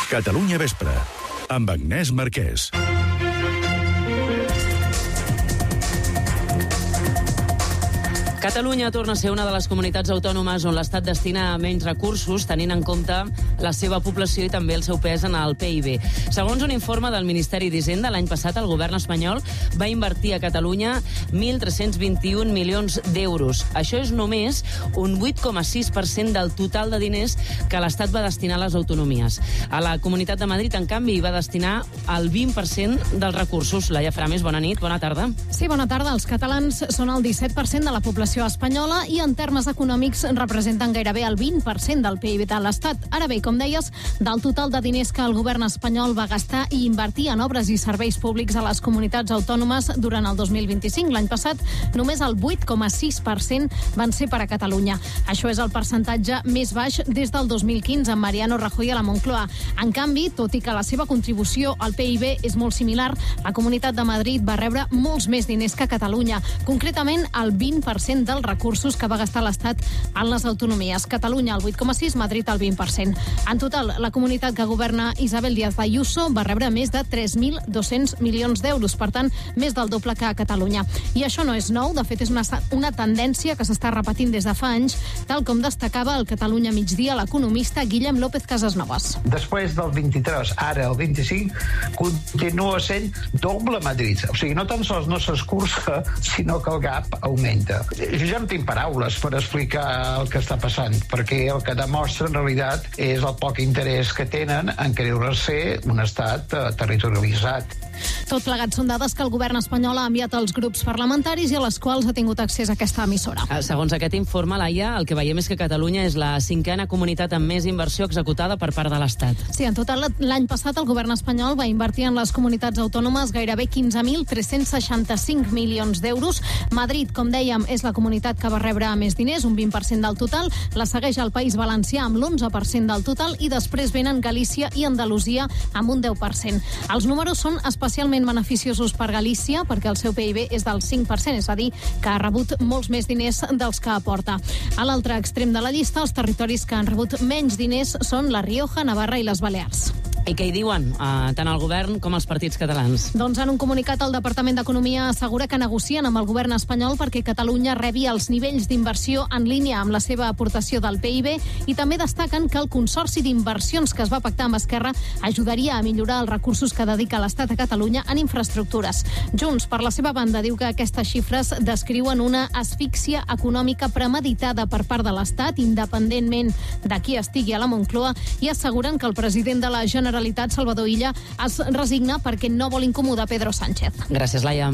Catalunya Vespre, amb Agnès Marquès. Catalunya torna a ser una de les comunitats autònomes on l'Estat destina menys recursos, tenint en compte la seva població i també el seu pes en el PIB. Segons un informe del Ministeri d'Hisenda, l'any passat el govern espanyol va invertir a Catalunya 1.321 milions d'euros. Això és només un 8,6% del total de diners que l'Estat va destinar a les autonomies. A la Comunitat de Madrid, en canvi, hi va destinar el 20% dels recursos. Laia Frames, bona nit, bona tarda. Sí, bona tarda. Els catalans són el 17% de la població espanyola i en termes econòmics representen gairebé el 20% del PIB de l'Estat. Ara bé, com deies, del total de diners que el govern espanyol va gastar i invertir en obres i serveis públics a les comunitats autònomes durant el 2025, l'any passat, només el 8,6% van ser per a Catalunya. Això és el percentatge més baix des del 2015 amb Mariano Rajoy a la Moncloa. En canvi, tot i que la seva contribució al PIB és molt similar, la Comunitat de Madrid va rebre molts més diners que Catalunya, concretament el 20% dels recursos que va gastar l'Estat en les autonomies. Catalunya el 8,6%, Madrid el 20%. En total, la comunitat que governa Isabel Díaz Ayuso va rebre més de 3.200 milions d'euros, per tant, més del doble que a Catalunya. I això no és nou, de fet és una tendència que s'està repetint des de fa anys, tal com destacava el Catalunya Migdia l'economista Guillem López Casasnovas. Després del 23, ara el 25, continua sent doble Madrid. O sigui, no tan sols no s'escurça, sinó que el gap augmenta. Jo ja no tinc paraules per explicar el que està passant, perquè el que demostra en realitat és el poc interès que tenen en creure ser un estat territorialitzat. Tot plegat són dades que el govern espanyol ha enviat als grups parlamentaris i a les quals ha tingut accés aquesta emissora. Segons aquest informe, Laia, el que veiem és que Catalunya és la 5a comunitat amb més inversió executada per part de l'Estat. Sí, en total, l'any passat el govern espanyol va invertir en les comunitats autònomes gairebé 15.365 milions d'euros. Madrid, com dèiem, és la comunitat que va rebre més diners, un 20% del total. La segueix el País Valencià amb l'11% del total i després venen Galícia i Andalusia amb un 10%. Els números són especialment beneficiosos per Galícia perquè el seu PIB és del 5%, és a dir, que ha rebut molts més diners dels que aporta. A l'altre extrem de la llista, els territoris que han rebut menys diners són La Rioja, Navarra i les Balears. I què hi diuen tant el govern com els partits catalans? Doncs en un comunicat el Departament d'Economia assegura que negocien amb el govern espanyol perquè Catalunya rebi els nivells d'inversió en línia amb la seva aportació del PIB i també destaquen que el Consorci d'Inversions que es va pactar amb Esquerra ajudaria a millorar els recursos que dedica l'Estat a Catalunya en infraestructures. Junts, per la seva banda, diu que aquestes xifres descriuen una asfíxia econòmica premeditada per part de l'Estat, independentment de qui estigui a la Moncloa, i asseguren que el president de la Generalitat, Salvador Illa, es resigna perquè no vol incomodar Pedro Sánchez. Gràcies, Laia.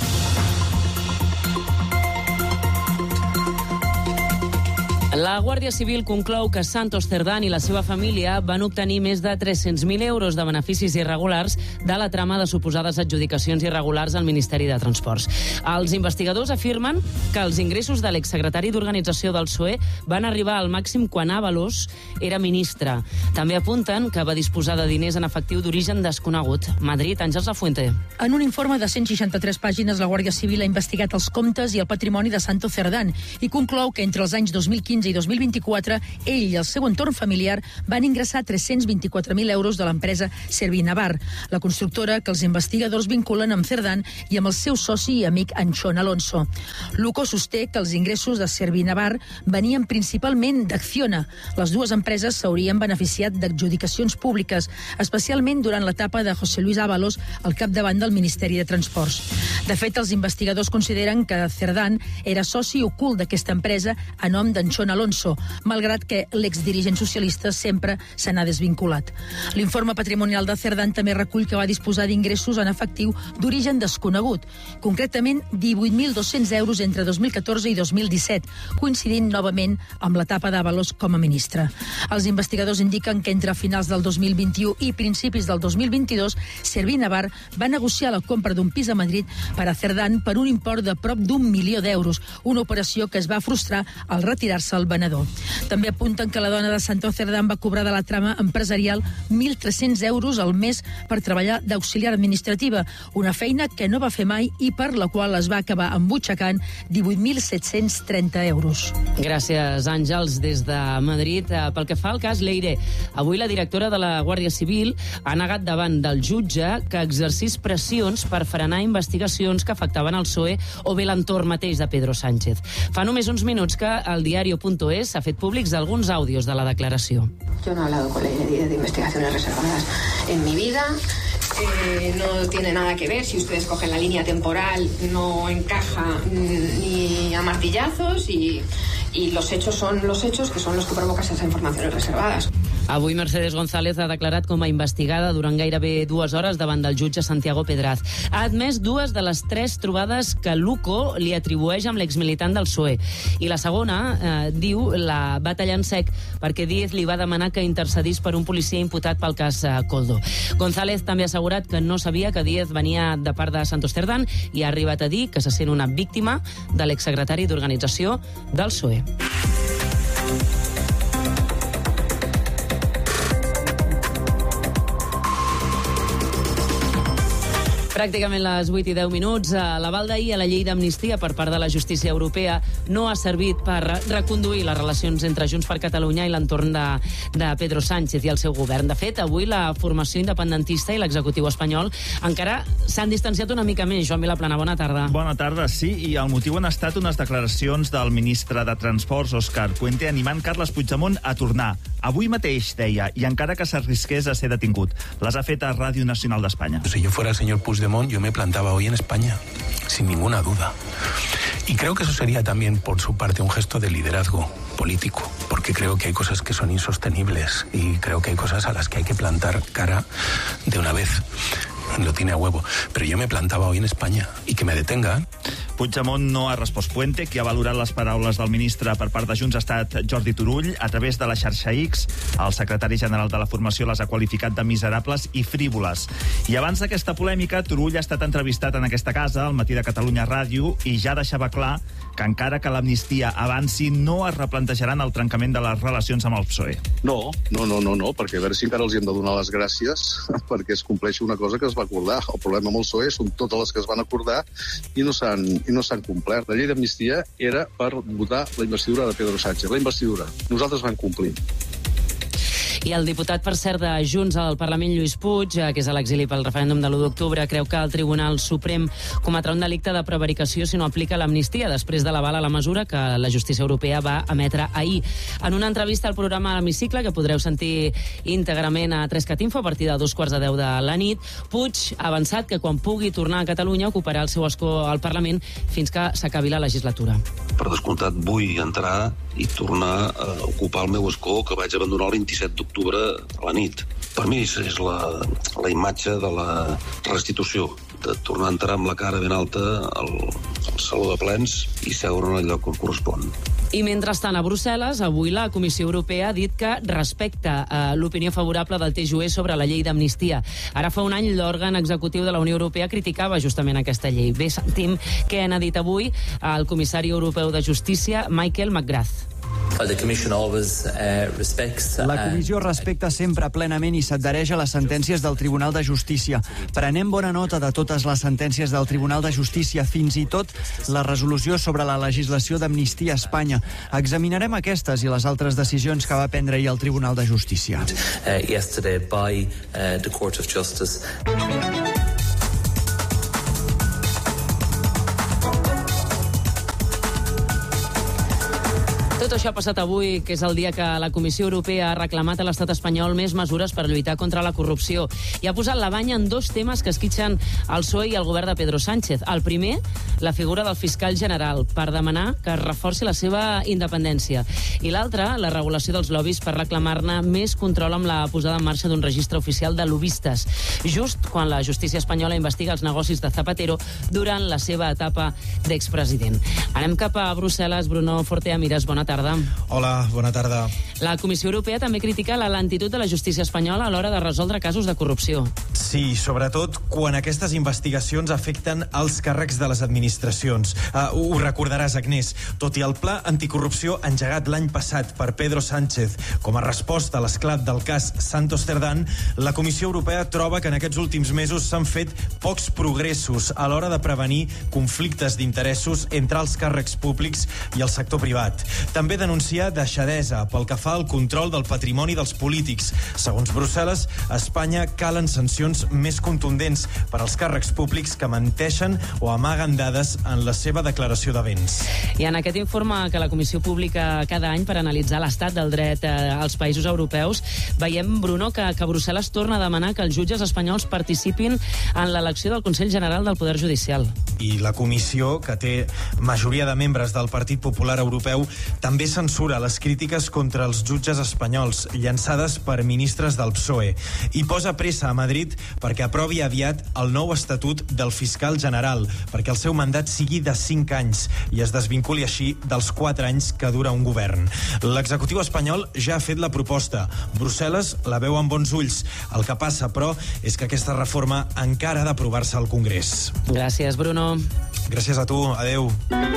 La Guàrdia Civil conclou que Santos Cerdán i la seva família van obtenir més de 300.000 euros de beneficis irregulars de la trama de suposades adjudicacions irregulars al Ministeri de Transports. Els investigadors afirmen que els ingressos de l'exsecretari d'Organització del PSOE van arribar al màxim quan Ábalos era ministre. També apunten que va disposar de diners en efectiu d'origen desconegut. Madrid, Àngels Lafuente. En un informe de 163 pàgines, la Guàrdia Civil ha investigat els comptes i el patrimoni de Santos Cerdán i conclou que entre els anys 2015 i 2024, ell i el seu entorn familiar van ingressar 324.000 euros de l'empresa Servinavar, la constructora que els investigadors vinculen amb Cerdán i amb el seu soci i amic Anchón Alonso. Luco sosté que els ingressos de Servinavar venien principalment d'Acciona. Les dues empreses s'haurien beneficiat d'adjudicacions públiques, especialment durant l'etapa de José Luis Ábalos al capdavant del Ministeri de Transports. De fet, els investigadors consideren que Cerdán era soci ocult d'aquesta empresa a nom d'Anchón Alonso, malgrat que l'exdirigent socialista sempre se n'ha desvinculat. L'informe patrimonial de Cerdán també recull que va disposar d'ingressos en efectiu d'origen desconegut, concretament 18.200 euros entre 2014 i 2017, coincidint novament amb l'etapa d'Ábalos com a ministre. Els investigadors indiquen que entre finals del 2021 i principis del 2022, Servinavar va negociar la compra d'un pis a Madrid per a Cerdán per un import de prop d'1 milió d'euros, una operació que es va frustrar al retirar-se al venedor. També apunten que la dona de Santo Cerdán va cobrar de la trama empresarial 1.300 euros al mes per treballar d'auxiliar administrativa, una feina que no va fer mai i per la qual es va acabar embutxacant 18.730 euros. Gràcies, Àngels, des de Madrid. Pel que fa al cas Leire, avui la directora de la Guàrdia Civil ha negat davant del jutge que exercís pressions per frenar investigacions que afectaven el PSOE o bé l'entorn mateix de Pedro Sánchez. Fa només uns minuts que el diario.es ha fet públics alguns àudios de la declaració. Yo no he hablado con Leire de investigaciones reservadas en mi vida. No tiene nada que ver. Si ustedes cogen la línea temporal, no encaja ni a martillazos y los hechos son los hechos, que son los que provocan esas informaciones reservadas. Avui Mercedes González ha declarat com a investigada durant gairebé 2 hores davant del jutge Santiago Pedraz. Ha admès 2 de les 3 trobades que l'UCO li atribueix amb l'exmilitant del PSOE. I la segona, diu, la va tallar en sec perquè Díez li va demanar que intercedís per un policia imputat pel cas Koldo. González també ha assegurat que no sabia que Díez venia de part de Santos Cerdán i ha arribat a dir que se sent una víctima de l'exsecretari d'Organització del PSOE. Pràcticament les 8 i 10 minuts. L'aval d'ahir a la llei d'amnistia per part de la justícia europea no ha servit per reconduir les relacions entre Junts per Catalunya i l'entorn de Pedro Sánchez i el seu govern. De fet, avui la formació independentista i l'executiu espanyol encara s'han distanciat una mica més. Joan Vilaplana, bona tarda. Bona tarda, sí, i el motiu han estat unes declaracions del ministre de Transports, Òscar Puente, animant Carles Puigdemont a tornar. Avui mateix, deia, i encara que s'arrisqués a ser detingut. Les ha fet a Ràdio Nacional d'Espanya. Si yo fuera el señor Puigdemont, yo me plantaba hoy en España, sin ninguna duda. Y creo que eso sería también, por su parte, un gesto de liderazgo político, porque creo que hay cosas que son insostenibles y creo que hay cosas a las que hay que plantar cara de una vez. Lo tiene a huevo. Pero yo me plantaba hoy en España y que me detengan. Puigdemont no ha respost Puente. Qui ha valorat les paraules del ministre per part de Junts ha estat Jordi Turull. A través de la xarxa X, el secretari general de la formació les ha qualificat de miserables i frívoles. I abans d'aquesta polèmica, Turull ha estat entrevistat en aquesta casa, al Matí de Catalunya Ràdio, i ja deixava clar que encara que l'amnistia avanci, no es replantejaran el trencament de les relacions amb el PSOE. No, perquè a veure si encara els hem de donar les gràcies perquè es compleixi una cosa que es va acordar. El problema amb el PSOE són totes les que es van acordar i no s'han complert. La llei d'amnistia era per votar la investidura de Pedro Sánchez. La investidura. Nosaltres vam complir. I el diputat, per cert, de Junts al Parlament, Lluís Puig, que és a l'exili pel referèndum de l'1 d'octubre, creu que el Tribunal Suprem cometrà un delicte de prevaricació si no aplica l'amnistia, després de l'aval a la mesura que la justícia europea va emetre ahir. En una entrevista al programa L'Hemicicle, que podreu sentir íntegrament a 3cat Info a partir de 2:15 de la nit, Puig ha avançat que quan pugui tornar a Catalunya ocuparà el seu escó al Parlament fins que s'acabi la legislatura. Per descomptat, vull entrar i tornar a ocupar el meu escó que vaig abandonar el 27 d'octubre a la nit. Per mi és la imatge de la restitució, de tornar a entrar amb la cara ben alta al saló de plens i seure en el lloc on correspon. I mentrestant, a Brussel·les, avui la Comissió Europea ha dit que respecta l'opinió favorable del TJUE sobre la llei d'amnistia. Ara fa un any l'òrgan executiu de la Unió Europea criticava justament aquesta llei. Bé, sentim què ha dit avui el comissari europeu de Justícia, Michael McGrath. La Comissió respecta sempre plenament i s'adhereix a les sentències del Tribunal de Justícia. Prenem bona nota de totes les sentències del Tribunal de Justícia, fins i tot la resolució sobre la legislació d'amnistia a Espanya. Examinarem aquestes i les altres decisions que va prendre ahir el Tribunal de Justícia. Yesterday by the Court of Justice. Tot això ha passat avui, que és el dia que la Comissió Europea ha reclamat a l'estat espanyol més mesures per lluitar contra la corrupció i ha posat la banya en 2 temes que esquitxen el PSOE i el govern de Pedro Sánchez. El primer, la figura del fiscal general, per demanar que es reforci la seva independència. I l'altre, la regulació dels lobbies per reclamar-ne més control amb la posada en marxa d'un registre oficial de lobbistes, just quan la justícia espanyola investiga els negocis de Zapatero durant la seva etapa d'expresident. Anem cap a Brussel·les. Bruno Fortea Mires, bona tarda. tarda. Hola, bona tarda. La Comissió Europea també critica la lentitud de la justícia espanyola a l'hora de resoldre casos de corrupció. Sí, sobretot quan aquestes investigacions afecten els càrrecs de les administracions. Ho recordaràs, Agnès. Tot i el pla anticorrupció engegat l'any passat per Pedro Sánchez com a resposta a l'esclat del cas Santos Cerdán, la Comissió Europea troba que en aquests últims mesos s'han fet pocs progressos a l'hora de prevenir conflictes d'interessos entre els càrrecs públics i el sector privat. També denuncia deixadesa pel que fa al control del patrimoni dels polítics. Segons Brussel·les, a Espanya calen sancions més contundents per als càrrecs públics que menteixen o amaguen dades en la seva declaració de béns. I en aquest informe que la Comissió publica cada any per analitzar l'estat del dret als països europeus, veiem, Bruno, que Brussel·les torna a demanar que els jutges espanyols participin en l'elecció del Consell General del Poder Judicial. I la comissió, que té majoria de membres del Partit Popular Europeu, també censura les crítiques contra els jutges espanyols llançades per ministres del PSOE i posa pressa a Madrid perquè aprovi aviat el nou estatut del fiscal general, perquè el seu mandat sigui de 5 anys i es desvinculi així dels 4 anys que dura un govern. L'executiu espanyol ja ha fet la proposta. Brussel·les la veu amb bons ulls. El que passa, però, és que aquesta reforma encara ha d'aprovar-se al Congrés. Gràcies, Bruno. Gràcies a tu. Adeu.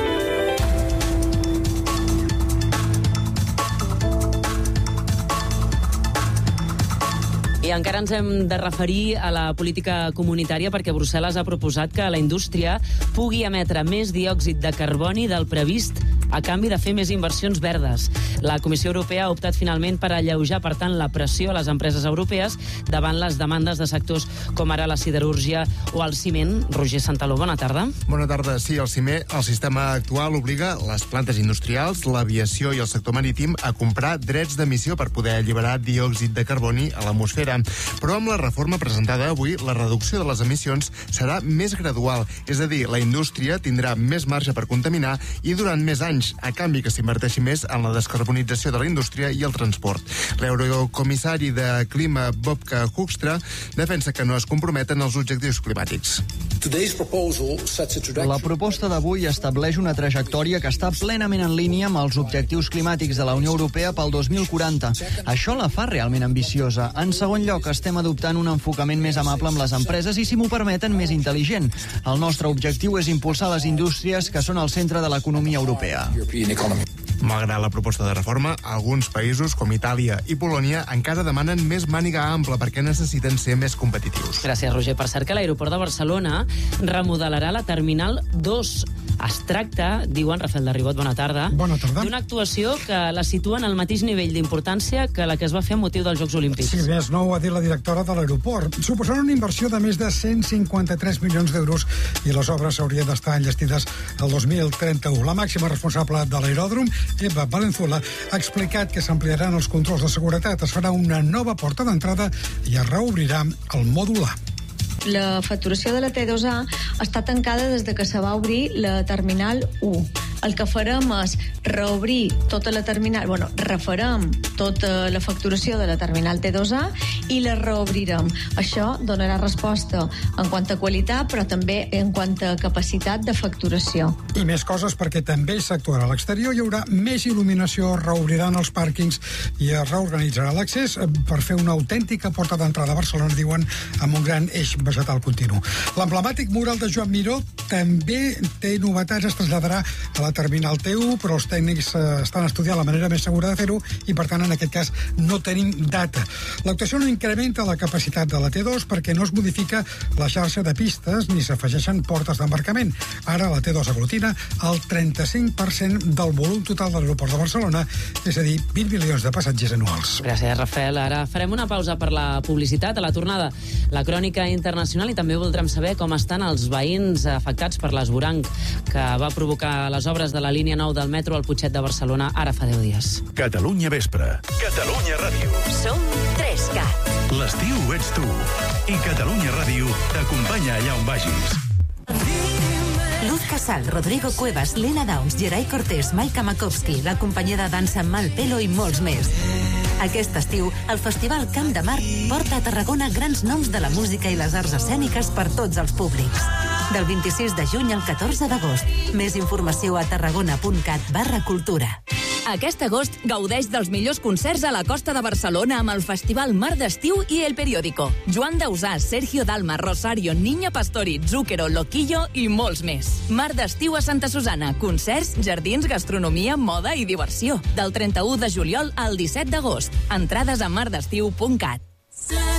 I encara ens hem de referir a la política comunitària perquè Brussel·les ha proposat que la indústria pugui emetre més diòxid de carboni del previst a canvi de fer més inversions verdes. La Comissió Europea ha optat finalment per alleujar, per tant, la pressió a les empreses europees davant les demandes de sectors com ara la siderúrgia o el ciment. Roger Santaló, bona tarda. Bona tarda. Sí, el sistema actual obliga les plantes industrials, l'aviació i el sector marítim a comprar drets d'emissió per poder alliberar diòxid de carboni a l'atmosfera. Però amb la reforma presentada avui, la reducció de les emissions serà més gradual, és a dir, la indústria tindrà més marge per contaminar i durant més anys, a canvi que s'inverteixi més en la descarbonització de la indústria i el transport. L'eurocomissari de Clima, Bobka Hoekstra, defensa que no es comprometen als objectius climàtics. La proposta d'avui estableix una trajectòria que està plenament en línia amb els objectius climàtics de la Unió Europea pel 2040. Això la fa realment ambiciosa. En segon lloc, estem adoptant un enfocament més amable amb les empreses i, si m'ho permeten, més intel·ligent. El nostre objectiu és impulsar les indústries que són al centre de l'economia europea. Malgrat la proposta de reforma, alguns països, com Itàlia i Polònia, encara demanen més màniga ampla perquè necessiten ser més competitius. Gràcies, Roger. Per cert, que l'aeroport de Barcelona remodelarà la Terminal 2. Es tracta, diuen, Rafael de Ribot, bona tarda, d'una actuació que la situa en el mateix nivell d'importància que la que es va fer amb motiu dels Jocs Olímpics. Sí, més nou, ha dit la directora de l'aeroport. Suposarà una inversió de més de 153 milions d'euros i les obres haurien d'estar enllestides el 2031. La màxima responsable de l'aeròdrom, Eva Valenzuela, ha explicat que s'ampliaran els controls de seguretat, es farà una nova porta d'entrada i es reobrirà el mòdul A. La facturació de la T2A està tancada des de que se va obrir la Terminal 1. El que farem és reobrir tota la terminal, refarem tota la facturació de la Terminal T2A i la reobrirem. Això donarà resposta en quant a qualitat, però també en quant a capacitat de facturació. I més coses, perquè també s'actuarà a l'exterior, hi haurà més il·luminació, reobriran els pàrquings i es reorganitzarà l'accés per fer una autèntica porta d'entrada a Barcelona, diuen, amb un gran eix vegetal continu. L'emblemàtic mural de Joan Miró també té novetats, es traslladarà a la Terminal T1, però els tècnics estan estudiant la manera més segura de fer-ho i, per tant, en aquest cas no tenim data. L'actuació no incrementa la capacitat de la T2 perquè no es modifica la xarxa de pistes ni s'afegeixen portes d'embarcament. Ara la T2 aglutina el 35% del volum total de l'aeroport de Barcelona, és a dir, 20 milions de passatgers anuals. Gràcies, Rafael. Ara farem una pausa per la publicitat. A la tornada, la crònica internacional, i també voldrem saber com estan els veïns afectats per l'esvoranc que va provocar les obres de la línia 9 del metro al Putxet de Barcelona ara fa 10 dies. Catalunya Vespre. Catalunya Ràdio. Som 3CAT. L'estiu ets tu. I Catalunya Ràdio t'acompanya allà on vagis. Luz Casal, Rodrigo Cuevas, Lena Downs, Geray Cortés, Maika Makowski, la companyia de dansa Malpelo i molts més. Aquest estiu, el Festival Camp de Marc porta a Tarragona grans noms de la música i les arts escèniques per tots els públics. Del 26 de juny al 14 d'agost. Més informació a tarragona.cat/cultura. Aquest agost gaudeix dels millors concerts a la costa de Barcelona amb el Festival Mar d'Estiu i El Periódico. Joan Dausà, Sergio Dalma, Rosario, Niña Pastori, Zúquero, Loquillo i molts més. Mar d'Estiu a Santa Susana. Concerts, jardins, gastronomia, moda i diversió. Del 31 de juliol al 17 d'agost. Entrades a mardestiu.cat.